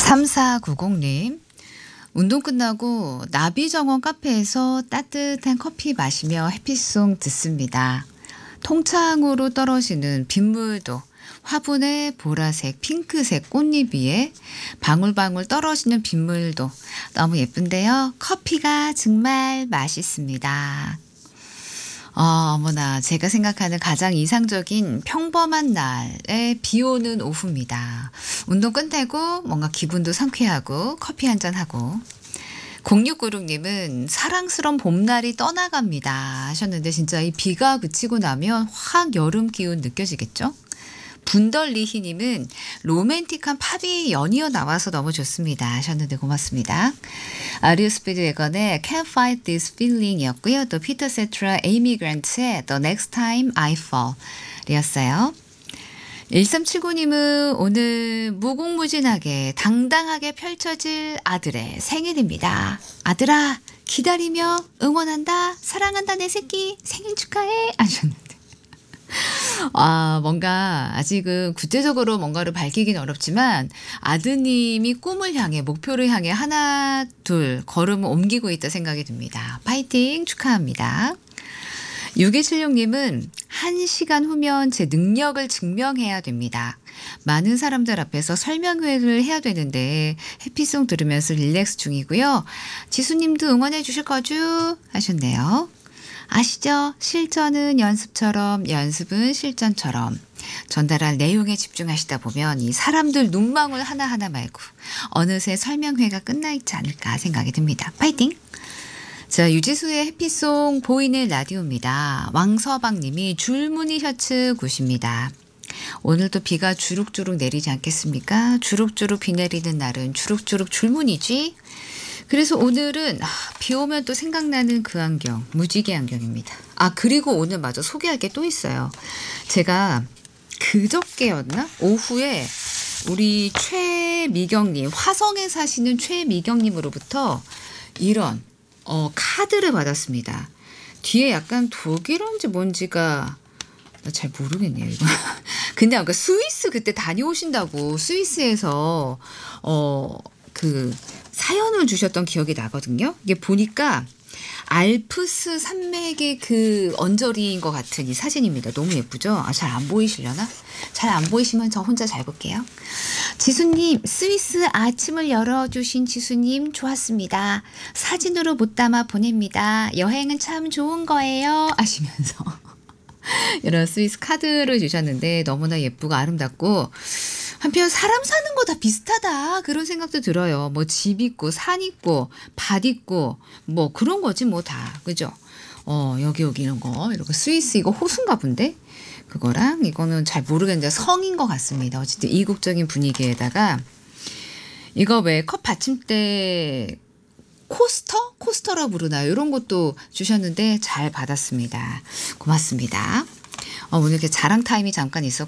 3490님, 운동 끝나고 나비정원 카페에서 따뜻한 커피 마시며 해피송 듣습니다. 통창으로 떨어지는 빗물도 화분의 보라색, 핑크색 꽃잎 위에 방울방울 떨어지는 빗물도 너무 예쁜데요. 커피가 정말 맛있습니다. 어머나, 제가 생각하는 가장 이상적인 평범한 날에 비 오는 오후입니다. 운동 끝내고 뭔가 기분도 상쾌하고 커피 한잔 하고. 0696님은 사랑스러운 봄날이 떠나갑니다 하셨는데, 진짜 이 비가 그치고 나면 확 여름 기운 느껴지겠죠? 분덜리히님은 로맨틱한 팝이 연이어 나와서 너무 좋습니다 하셨는데 고맙습니다. 아리오 스피드웨건의 Can't Fight This Feeling 이었고요. 또 피터 세트라, 에이미 그랜트의 The Next Time I Fall 이었어요. 1379님은 오늘 무궁무진하게 당당하게 펼쳐질 아들의 생일입니다. 아들아, 기다리며 응원한다. 사랑한다 내 새끼. 생일 축하해 하셨는데, 뭔가 아직은 구체적으로 뭔가를 밝히긴 어렵지만 아드님이 꿈을 향해, 목표를 향해 하나 둘 걸음을 옮기고 있다 생각이 듭니다. 파이팅 축하합니다. 6276님은 1시간 후면 제 능력을 증명해야 됩니다. 많은 사람들 앞에서 설명회를 해야 되는데 해피송 들으면서 릴렉스 중이고요. 지수님도 응원해 주실 거죠? 하셨네요. 아시죠? 실전은 연습처럼, 연습은 실전처럼. 전달할 내용에 집중하시다 보면 이 사람들 눈망울 하나하나 말고 어느새 설명회가 끝나 있지 않을까 생각이 듭니다. 파이팅! 자, 유지수의 해피송 보이는 라디오입니다. 왕서방님이 줄무늬 셔츠 구십니다. 오늘도 비가 주룩주룩 내리지 않겠습니까? 주룩주룩 비 내리는 날은 주룩주룩 줄무늬지? 그래서 오늘은 비 오면 또 생각나는 그 안경, 무지개 안경입니다. 그리고 오늘 마저 소개할 게 또 있어요. 제가 그저께였나? 오후에 우리 최미경님, 화성에 사시는 최미경님으로부터 이런 카드를 받았습니다. 뒤에 약간 독일어인지 뭔지가 나 잘 모르겠네요, 이거. 근데 아까 스위스 그때 다녀오신다고 스위스에서 그 사연을 주셨던 기억이 나거든요. 이게 보니까 알프스 산맥의 그 언저리인 것 같은 이 사진입니다. 너무 예쁘죠? 잘 안 보이시려나? 잘 안 보이시면 저 혼자 잘 볼게요. 지수님, 스위스 아침을 열어주신 지수님 좋았습니다. 사진으로 못 담아 보냅니다. 여행은 참 좋은 거예요 하시면서 이런 스위스 카드를 주셨는데 너무나 예쁘고 아름답고, 한편 사람 사는 거 다 비슷하다 그런 생각도 들어요. 뭐 집 있고 산 있고 밭 있고 뭐 그런 거지 뭐 다, 그죠? 여기 이런 거, 이렇게 스위스 이거 호수인가 본데? 그거랑 이거는 잘 모르겠는데 성인 것 같습니다. 어쨌든 이국적인 분위기에다가 이거 왜 컵 받침대 코스터라 부르나요? 이런 것도 주셨는데 잘 받았습니다. 고맙습니다. 오늘 이렇게 자랑 타임이 잠깐 있었고